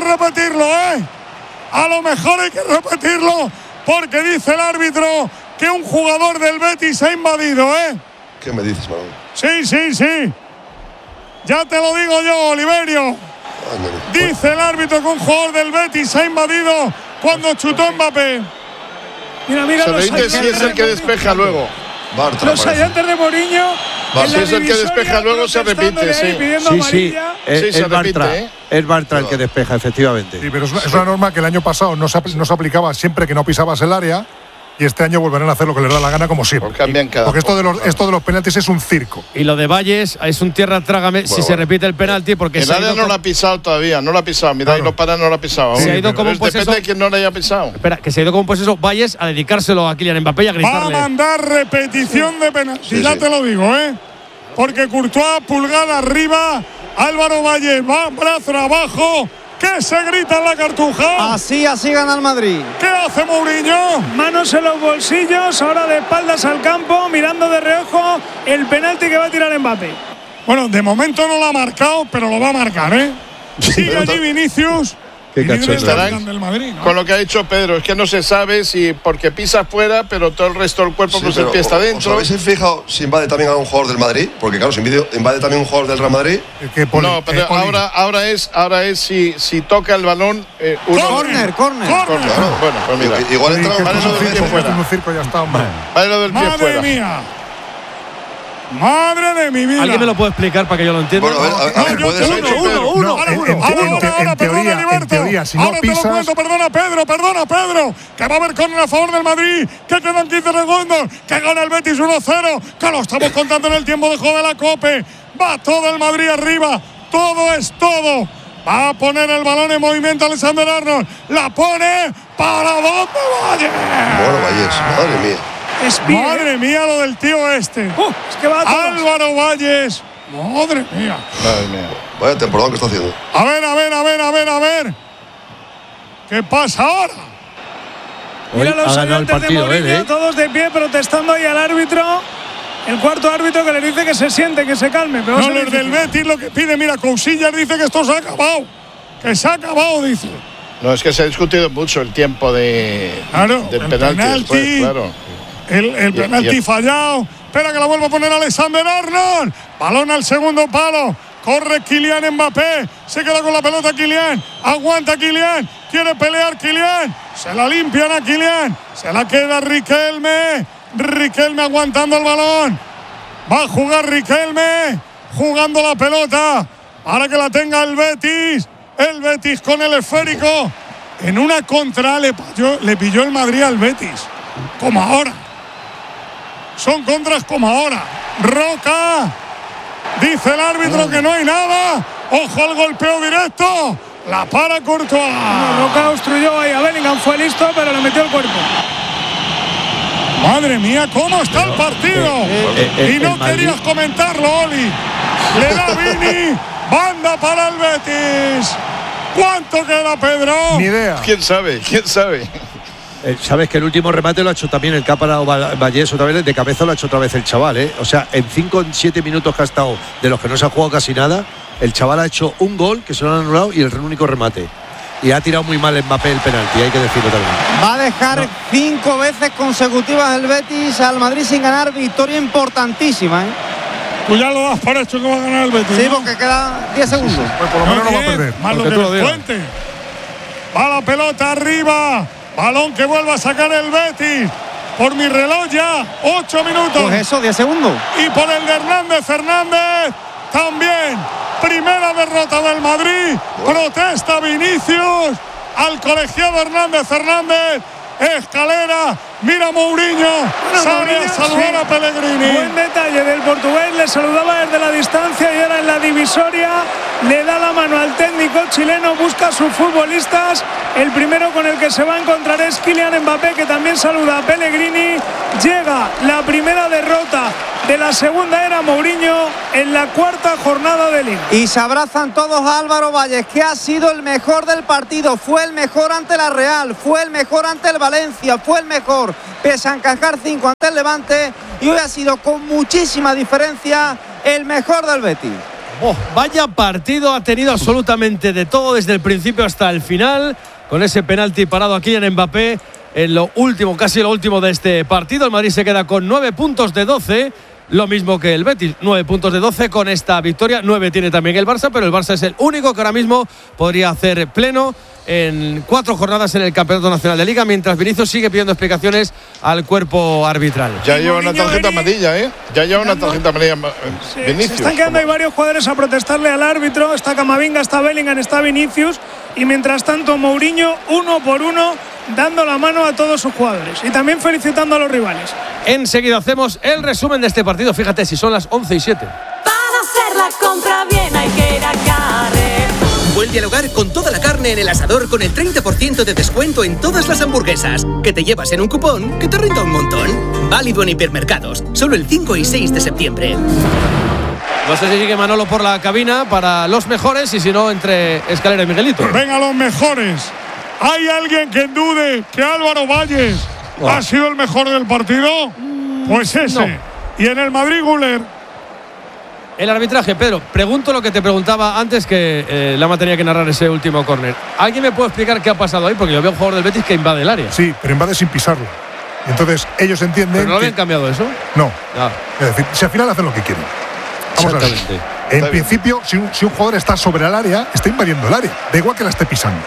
repetirlo, porque dice el árbitro que un jugador del Betis ha invadido, ¿Qué me dices, Manuel? Sí. Ya te lo digo yo, Oliverio. Dice el árbitro que un jugador del Betis ha invadido cuando chutó Mbappé. Mira, se repite si es el que despeja luego. Los ayantes de Mourinho. Si es el que despeja luego se repite, sí. Es Bartra. Es Bartra el que despeja, efectivamente. Sí, pero es una norma que el año pasado no se aplicaba siempre que no pisabas el área. Y este año volverán a hacer lo que les da la gana, como siempre. Porque esto de los penaltis es un circo. Y lo de Valles es un tierra trágame si se repite el penalti. Porque el área no lo ha pisado todavía, no lo ha pisado. Mira, ahí no para, no lo ha pisado. Se ha ido como un poseso. Depende de quién no lo haya pisado. Espera, que se ha ido como un poseso Valles a dedicárselo a Kylian Mbappé y a gritarle. Va a mandar repetición de penalti. Ya te lo digo, Porque Courtois, pulgar arriba. Álvaro Valles va brazo abajo. ¿Qué se grita en la Cartuja? Así gana el Madrid. ¿Qué hace Mourinho? Manos en los bolsillos, ahora de espaldas al campo, mirando de reojo el penalti que va a tirar Mbappé. Bueno, de momento no lo ha marcado, pero lo va a marcar, Sigue allí Vinicius. Estarán del Madrid, ¿no? Con lo que ha dicho Pedro, es que no se sabe si porque pisa fuera, pero todo el resto del cuerpo pues el pie está dentro. ¿Os habéis fijado si invade también a un jugador del Madrid? Porque claro, si invade también un jugador del Real Madrid. No, pero ahora es si toca el balón. Corner. Claro. Bueno, pues mira. Igual entra un circo ya está, hombre. Vale lo del pie fuera. Madre de mi vida. ¿Alguien me lo puede explicar para que yo lo entienda? Bueno, a ver, uno. En teoría, si no pisas. Perdona, Pedro. Que va a haber córner a favor del Madrid. Que quedan 15 segundos. Que gana el Betis 1-0. Que lo estamos contando en el tiempo de juego de la Cope. Va todo el Madrid arriba. Todo es todo. Va a poner el balón en movimiento Alexander Arnold. La pone para dónde Valles. Bueno, Valles, madre mía. Madre mía lo del tío este. Es que va Álvaro Valles. Madre mía. Vaya temporada que está haciendo. A ver. ¿Qué pasa ahora? Mira los ayudantes de Mourinho, todos de pie protestando ahí al árbitro. El cuarto árbitro que le dice que se siente, que se calme. Pero no, los del Betis lo que pide, mira, Cousillas dice que esto se ha acabado. Que se ha acabado, dice. No, es que se ha discutido mucho el tiempo del penalti después, claro. El penalti fallado. Espera que la vuelva a poner Alexander Arnold. Balón al segundo palo. Corre Kylian Mbappé. Se queda con la pelota Kylian. Aguanta Kylian. Quiere pelear Kylian. Se la limpian a Kylian. Se la queda Riquelme. Riquelme aguantando el balón. Va a jugar Riquelme. Jugando la pelota. Para que la tenga el Betis. El Betis con el esférico. En una contra le pilló el Madrid al Betis. Como ahora. Son contras como ahora. Roca. Dice el árbitro que no hay nada. Ojo al golpeo directo. La para Courtois. Roca obstruyó ahí a Bellingham. Fue listo, pero le metió el cuerpo. Madre mía, ¿cómo está el partido? Y no querías comentarlo, Oli. Le da Vini. Banda para el Betis. ¿Cuánto queda, Pedro? Ni idea. ¿Quién sabe? Sabes que el último remate lo ha hecho también el Cápara Vallés otra vez, de cabeza lo ha hecho otra vez el chaval, O sea, en 5 o 7 minutos que ha estado, de los que no se ha jugado casi nada, el chaval ha hecho un gol que se lo han anulado y el único remate. Y ha tirado muy mal Mbappé el penalti, hay que decirlo también. Va a dejar 5 veces consecutivas el Betis al Madrid sin ganar, victoria importantísima, Pues ya lo das para hecho que va a ganar el Betis. Sí, porque quedan 10 segundos. Pues por lo menos no va a perder. Más lo que nos cuente. Va la pelota arriba. Balón que vuelva a sacar el Betis. Por mi reloj ya, 8 minutos. Pues eso, 10 segundos. Y por el de Hernández también. Primera derrota del Madrid. Protesta Vinicius. Al colegiado Hernández. Escalera. Mira Mourinho, sale a saludar a Pellegrini. Buen detalle del portugués, le saludaba desde la distancia y ahora en la divisoria le da la mano al técnico chileno, busca a sus futbolistas. El primero con el que se va a encontrar es Kylian Mbappé, que también saluda a Pellegrini. Llega la primera derrota de la segunda era Mourinho en la cuarta jornada de Liga. Y se abrazan todos a Álvaro Valles, que ha sido el mejor del partido. Fue el mejor ante la Real, fue el mejor ante el Valencia, fue el mejor pese a encajar 5 ante el Levante, y hoy ha sido con muchísima diferencia el mejor del Betis. Vaya partido, ha tenido absolutamente de todo desde el principio hasta el final, con ese penalti parado aquí en Mbappé en lo último, casi lo último de este partido. El Madrid se queda con 9 puntos de 12, lo mismo que el Betis, 9 puntos de 12 con esta victoria. 9 tiene también el Barça, pero el Barça es el único que ahora mismo podría hacer pleno en 4 jornadas en el Campeonato Nacional de Liga, mientras Vinicius sigue pidiendo explicaciones al cuerpo arbitral. Ya lleva una tarjeta amarilla, ¿eh? Ya lleva una tarjeta amarilla. Vinicius. Se están quedando ahí varios jugadores a protestarle al árbitro. Está Camavinga, está Bellingham, está Vinicius. Y mientras tanto Mourinho, uno por uno, dando la mano a todos sus jugadores. Y también felicitando a los rivales. Enseguida hacemos el resumen de este partido. Fíjate, si son las 11:07. Para hacer la compra bien hay que ir a Carrefour. Vuelve al hogar con toda la carne en el asador con el 30% de descuento en todas las hamburguesas, que te llevas en un cupón que te rinda un montón. Válido en hipermercados, solo el 5 y 6 de septiembre. No sé si sigue Manolo por la cabina para los mejores y si no, entre Escalera y Miguelito. Venga, los mejores. ¿Hay alguien que dude que Álvaro Valles ha sido el mejor del partido? Pues ese. No. Y en el Madrid, Güler. El arbitraje, Pedro, pregunto lo que te preguntaba antes, que Lama tenía que narrar ese último córner. ¿Alguien me puede explicar qué ha pasado ahí? Porque yo veo un jugador del Betis que invade el área. Sí, pero invade sin pisarlo. Entonces ellos entienden. ¿Pero no habían cambiado eso? No. Es decir, si al final hacen lo que quieren. Vamos a ver. En principio, si un jugador está sobre el área, está invadiendo el área. Da igual que la esté pisando.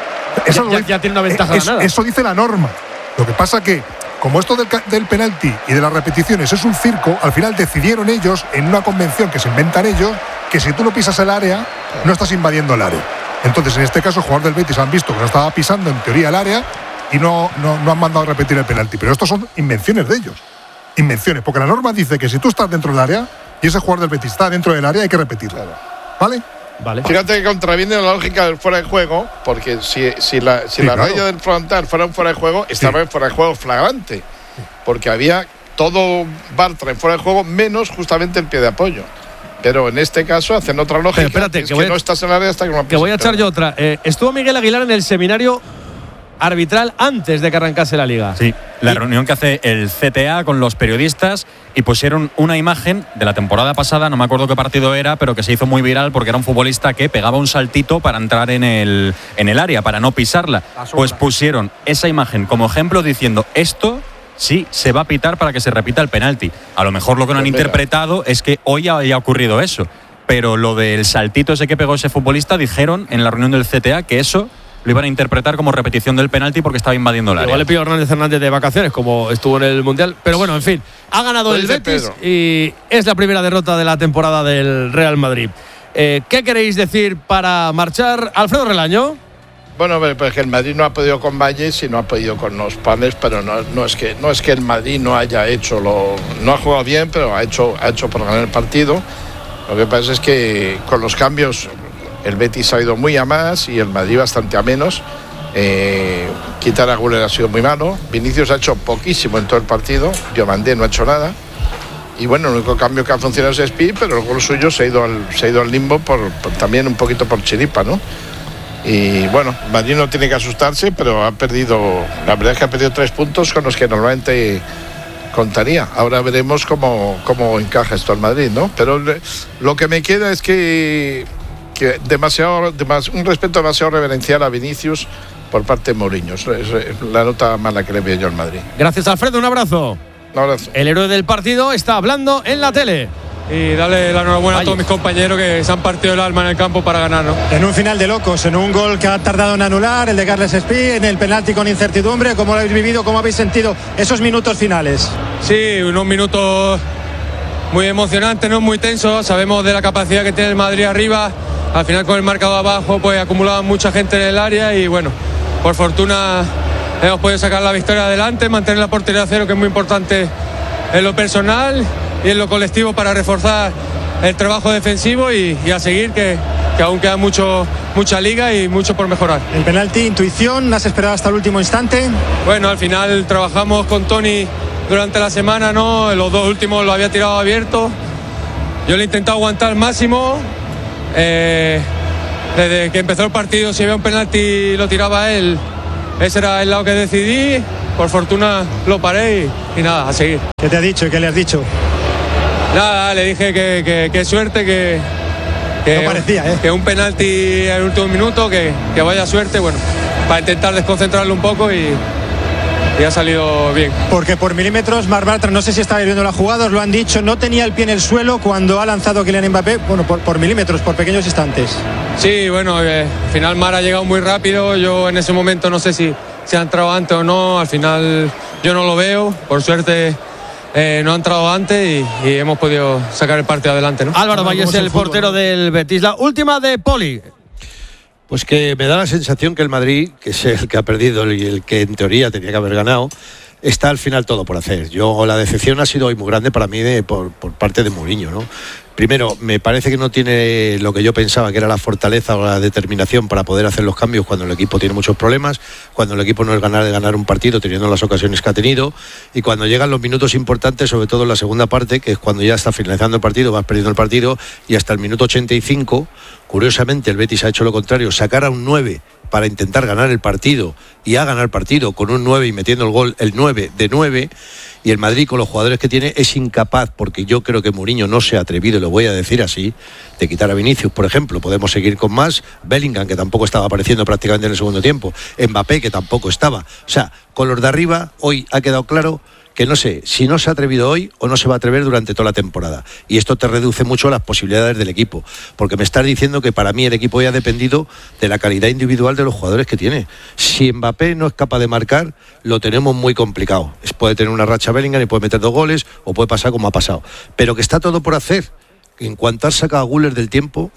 Ya tiene una ventaja ganada. Eso dice la norma. Lo que pasa que, como esto del penalti y de las repeticiones es un circo, al final decidieron ellos, en una convención que se inventan ellos, que si tú no pisas el área, no estás invadiendo el área. Entonces, en este caso, el jugador del Betis han visto que no estaba pisando en teoría el área y no han mandado a repetir el penalti. Pero estos son invenciones de ellos. Invenciones, porque la norma dice que si tú estás dentro del área y ese jugador del Betis está dentro del área, hay que repetirlo. ¿Vale? Vale. Fíjate que contraviene la lógica del fuera de juego, porque si la raya del frontal fuera un fuera de juego, estaba en fuera de juego flagrante, porque había todo Bartra en fuera de juego menos justamente el pie de apoyo. Pero en este caso hacen otra lógica. Pero espérate, que no estás en el área hasta que no que voy a echar yo otra. Estuvo Miguel Aguilar en el seminario arbitral antes de que arrancase la Liga. Sí, la reunión que hace el CTA con los periodistas, y pusieron una imagen de la temporada pasada, no me acuerdo qué partido era, pero que se hizo muy viral porque era un futbolista que pegaba un saltito para entrar en el área, para no pisarla. Pues pusieron esa imagen como ejemplo diciendo, esto sí se va a pitar para que se repita el penalti. A lo mejor lo que no han interpretado es que hoy haya ocurrido eso, pero lo del saltito ese que pegó ese futbolista, dijeron en la reunión del CTA que eso lo iban a interpretar como repetición del penalti porque estaba invadiendo el área. Igual le pidió Hernández de vacaciones, como estuvo en el Mundial. Pero bueno, en fin, ha ganado el Betis y es la primera derrota de la temporada del Real Madrid. ¿Qué queréis decir para marchar? Alfredo Relaño. Bueno, pues que el Madrid no ha podido con Valles y no ha podido con los Panes, pero no es que el Madrid no haya hecho no ha jugado bien, pero ha hecho por ganar el partido. Lo que pasa es que con los cambios el Betis ha ido muy a más y el Madrid bastante a menos. Quitar a Güler ha sido muy malo. Vinicius ha hecho poquísimo en todo el partido. Diomandé no ha hecho nada. Y bueno, el único cambio que ha funcionado es Speed, pero el gol suyo se ha ido al limbo también un poquito por chiripa, ¿no? Y bueno, Madrid no tiene que asustarse, pero ha perdido, la verdad es que ha perdido 3 puntos con los que normalmente contaría. Ahora veremos cómo encaja esto al Madrid, ¿no? Pero lo que me queda es que un respeto demasiado reverencial a Vinicius por parte de Mourinho. Es la nota mala que le veo yo al Madrid. Gracias, Alfredo, un abrazo. Un abrazo. El héroe del partido está hablando en la tele. Y darle la enhorabuena a todos mis compañeros que se han partido el alma en el campo para ganar, ¿no? En un final de locos, en un gol que ha tardado en anular, el de Carles Speed, en el penalti con incertidumbre. ¿Cómo lo habéis vivido? ¿Cómo habéis sentido esos minutos finales? Sí, unos minutos muy emocionantes, ¿no? Muy tensos. Sabemos de la capacidad que tiene el Madrid arriba. Al final con el marcador abajo pues acumulaba mucha gente en el área y bueno, por fortuna hemos podido sacar la victoria adelante, mantener la portería a cero, que es muy importante en lo personal y en lo colectivo para reforzar el trabajo defensivo y a seguir, que aún queda mucha liga y mucho por mejorar. El penalti, intuición, ¿has esperado hasta el último instante? Bueno, al final trabajamos con Tony durante la semana, ¿no? Los dos últimos lo había tirado abierto. Yo le he intentado aguantar al máximo. Desde que empezó el partido, si había un penalti lo tiraba él. Ese era el lado que decidí. Por fortuna lo paré y nada, a seguir. ¿Qué te ha dicho y qué le has dicho? Nada, le dije que suerte, que no parecía, que un penalti en el último minuto, que vaya suerte, bueno, para intentar desconcentrarlo un poco y ha salido bien. Porque por milímetros, Marc Bartra, no sé si estaba viendo la jugada, os lo han dicho, no tenía el pie en el suelo cuando ha lanzado Kylian Mbappé, bueno, por milímetros, por pequeños instantes. Sí, bueno, al final Mar ha llegado muy rápido, yo en ese momento no sé si ha entrado antes o no, al final yo no lo veo, por suerte no ha entrado antes y hemos podido sacar el partido adelante, ¿no? Álvaro Valles, el portero del Betis. La última de Poli. Pues que me da la sensación que el Madrid, que es el que ha perdido y el que en teoría tenía que haber ganado, está al final todo por hacer. La decepción ha sido hoy muy grande para mí por parte de Mourinho, ¿no? Primero, me parece que no tiene lo que yo pensaba que era la fortaleza o la determinación para poder hacer los cambios cuando el equipo tiene muchos problemas, cuando el equipo no es ganar un partido teniendo las ocasiones que ha tenido, y cuando llegan los minutos importantes, sobre todo en la segunda parte, que es cuando ya está finalizando el partido, vas perdiendo el partido, y hasta el minuto 85, curiosamente el Betis ha hecho lo contrario, sacar a un 9 para intentar ganar el partido, y ha ganado el partido con un 9 y metiendo el gol, el 9 de 9, y el Madrid con los jugadores que tiene es incapaz, porque yo creo que Mourinho no se ha atrevido, y lo voy a decir así, de quitar a Vinicius, por ejemplo. Podemos seguir con más, Bellingham, que tampoco estaba apareciendo prácticamente en el segundo tiempo, Mbappé, que tampoco estaba. O sea, con los de arriba, hoy ha quedado claro que no sé si no se ha atrevido hoy o no se va a atrever durante toda la temporada. Y esto te reduce mucho las posibilidades del equipo, porque me estás diciendo que para mí el equipo hoy ha dependido de la calidad individual de los jugadores que tiene. Si Mbappé no es capaz de marcar, lo tenemos muy complicado. Puede tener una racha Bellingham y puede meter 2 goles, o puede pasar como ha pasado. Pero que está todo por hacer. En cuanto has sacado a Güler del tiempo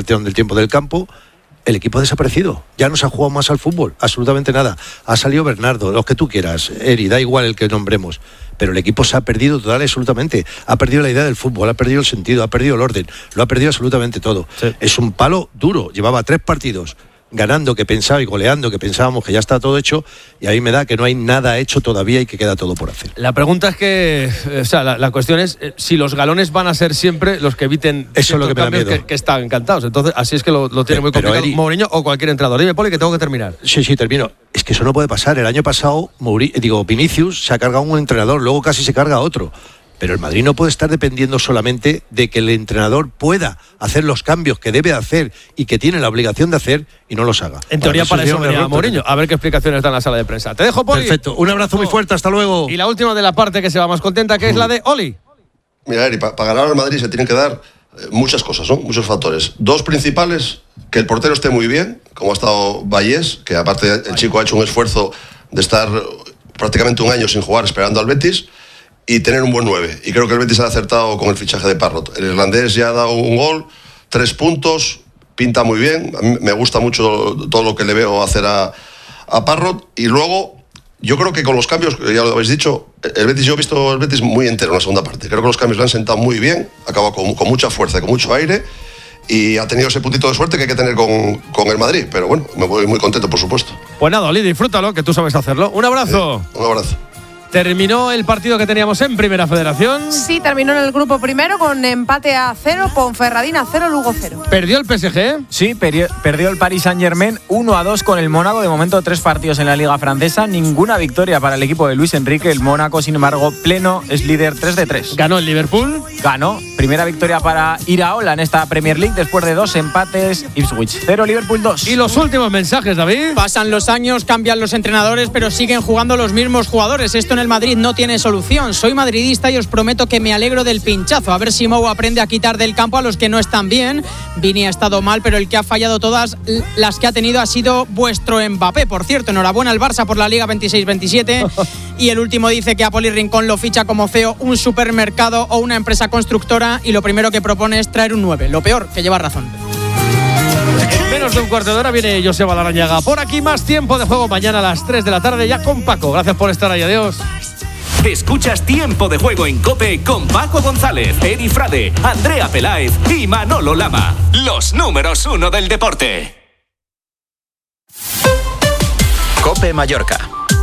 del campo, el equipo ha desaparecido, ya no se ha jugado más al fútbol, absolutamente nada. Ha salido Bernardo, los que tú quieras, Eri, da igual el que nombremos, pero el equipo se ha perdido total y absolutamente. Ha perdido la idea del fútbol, ha perdido el sentido, ha perdido el orden, lo ha perdido absolutamente todo. Sí. Es un palo duro, llevaba 3 partidos ganando, que pensaba, y goleando, que pensábamos que ya está todo hecho, y ahí me da que no hay nada hecho todavía y que queda todo por hacer. La pregunta es que, o sea, la cuestión es si los galones van a ser siempre los que eviten eso es lo que me da miedo. Que están encantados. Entonces, así es que lo tiene muy complicado Mourinho o cualquier entrenador. Dime, Poli, que tengo que terminar. Sí, termino. Es que eso no puede pasar. El año pasado, Vinicius se ha cargado un entrenador, luego casi se carga otro. Pero el Madrid no puede estar dependiendo solamente de que el entrenador pueda hacer los cambios que debe hacer y que tiene la obligación de hacer y no los haga. En teoría para eso venía Mourinho. A ver qué explicaciones da en la sala de prensa. Te dejo, Poli. Perfecto. Un abrazo muy fuerte. Hasta luego. Y la última de la parte que se va más contenta, que es la de Oli. Mira, Eri, para ganar al Madrid se tienen que dar muchas cosas, ¿no? Muchos factores. 2 principales, que el portero esté muy bien, como ha estado Vallés, que aparte el chico ha hecho un esfuerzo de estar prácticamente un año sin jugar esperando al Betis, y tener un buen 9. Y creo que el Betis ha acertado con el fichaje de Parrot. El irlandés ya ha dado un gol, 3 puntos, pinta muy bien. A mí me gusta mucho todo lo que le veo hacer a Parrot. Y luego, yo creo que con los cambios, ya lo habéis dicho, yo he visto el Betis muy entero en la segunda parte. Creo que los cambios le han sentado muy bien, ha acabado con mucha fuerza y con mucho aire, y ha tenido ese puntito de suerte que hay que tener con el Madrid. Pero bueno, me voy muy contento, por supuesto. Pues nada, Oli, disfrútalo, que tú sabes hacerlo. Un abrazo. Un abrazo. ¿Terminó el partido que teníamos en Primera Federación? Sí, terminó en el grupo primero con empate a 0, Ponferradina 0, Lugo 0. ¿Perdió el PSG? Sí, perdió el Paris Saint-Germain 1-2 con el Mónaco. De momento 3 partidos en la Liga Francesa, ninguna victoria para el equipo de Luis Enrique. El Mónaco, sin embargo, pleno, es líder 3-3. ¿Ganó el Liverpool? Ganó. Primera victoria para Iraola en esta Premier League después de 2 empates. Ipswich 0, Liverpool 2. ¿Y los últimos mensajes, David? Pasan los años, cambian los entrenadores, pero siguen jugando los mismos jugadores. Esto en el Madrid no tiene solución. Soy madridista y os prometo que me alegro del pinchazo. A ver si Mou aprende a quitar del campo a los que no están bien. Vini ha estado mal, pero el que ha fallado todas las que ha tenido ha sido vuestro Mbappé. Por cierto, enhorabuena al Barça por la Liga 26-27. Y el último dice que a Poli Rincón lo ficha como CEO un supermercado o una empresa constructora, y lo primero que propone es traer un 9. Lo peor, que lleva razón. Menos menos de un cuarto de hora viene Joseba Larrañaga. Por aquí más tiempo de juego mañana a las 3 de la tarde ya con Paco. Gracias por estar ahí, adiós. Escuchas Tiempo de Juego en COPE con Paco González, Eri Frade, Andrea Peláez y Manolo Lama. Los números 1 del deporte. COPE Mallorca.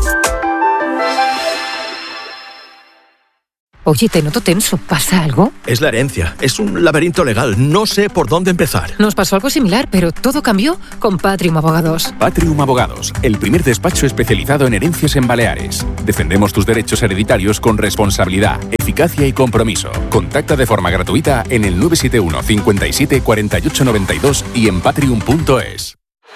Oye, te noto tenso. ¿Pasa algo? Es la herencia. Es un laberinto legal. No sé por dónde empezar. Nos pasó algo similar, pero todo cambió con Patrium Abogados. Patrium Abogados, el primer despacho especializado en herencias en Baleares. Defendemos tus derechos hereditarios con responsabilidad, eficacia y compromiso. Contacta de forma gratuita en el 971 57 48 92 y en patrium.es.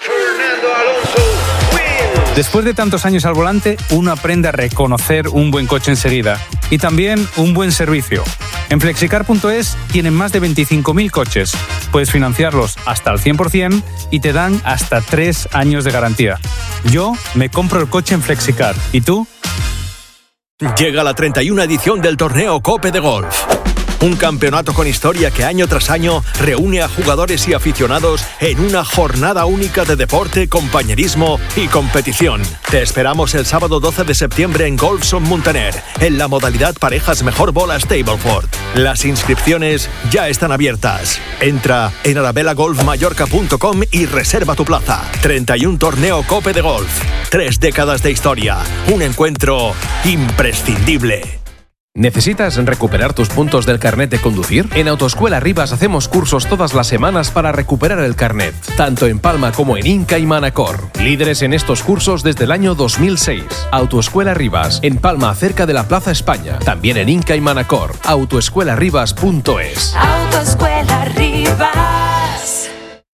Después de tantos años al volante, uno aprende a reconocer un buen coche enseguida y también un buen servicio. En Flexicar.es tienen más de 25.000 coches. Puedes financiarlos hasta el 100% y te dan hasta 3 años de garantía. Yo me compro el coche en Flexicar. ¿Y tú? Llega la 31 edición del torneo COPE de Golf. Un campeonato con historia que año tras año reúne a jugadores y aficionados en una jornada única de deporte, compañerismo y competición. Te esperamos el sábado 12 de septiembre en Golfson Muntaner, en la modalidad parejas mejor bola Stableford. Las inscripciones ya están abiertas. Entra en arabelagolfmallorca.com y reserva tu plaza. 31 torneo COPE de Golf. 3 décadas de historia. Un encuentro imprescindible. ¿Necesitas recuperar tus puntos del carnet de conducir? En Autoescuela Rivas hacemos cursos todas las semanas para recuperar el carnet, tanto en Palma como en Inca y Manacor. Líderes en estos cursos desde el año 2006. Autoescuela Rivas, en Palma, cerca de la Plaza España. También en Inca y Manacor. Autoescuelarivas.es. Autoescuela Rivas.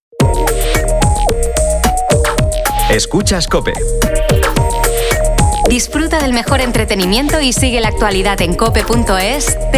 Escuchas COPE. Disfruta del mejor entretenimiento y sigue la actualidad en cope.es.